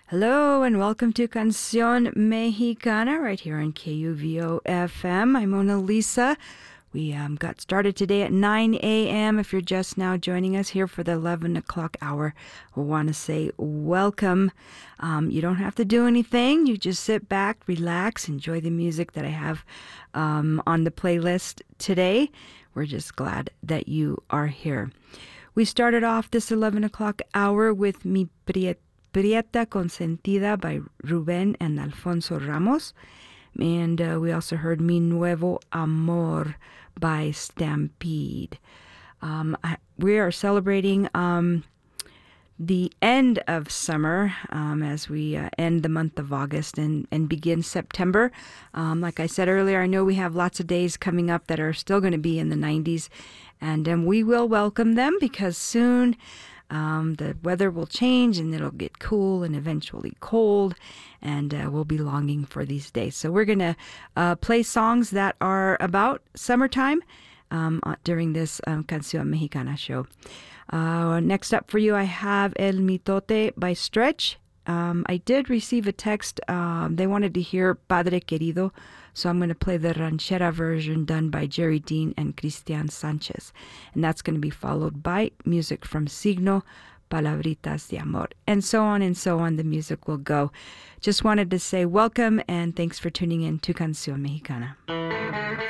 Hello and welcome to Canción Mexicana right here on KUVO FM. I'm Mona Lisa. We got started today at 9 a.m. If you're just now joining us here for the 11 o'clock hour, we want to say welcome. You don't have to do anything. You just sit back, relax, enjoy the music that I have on the playlist today. We're just glad that you are here. We started off this 11 o'clock hour with Mi Prieta Consentida by Ruben and Alfonso Ramos. And we also heard Mi Nuevo Amor by Stampede. We are celebrating the end of summer as we end the month of August and begin September. Like I said earlier, I know we have lots of days coming up that are still going to be in the 90s. And we will welcome them because soon the weather will change and it'll get cool and eventually cold, and we'll be longing for these days. So we're going to play songs that are about summertime during this Canción Mexicana show. Next up for you, I have El Mitote by Stretch. I did receive a text. They wanted to hear Padre Querido, so I'm going to play the ranchera version done by Jerry Dean and Cristian Sanchez. And that's going to be followed by music from Signo, Palabritas de Amor. And so on the music will go. Just wanted to say welcome and thanks for tuning in to Canción Mexicana.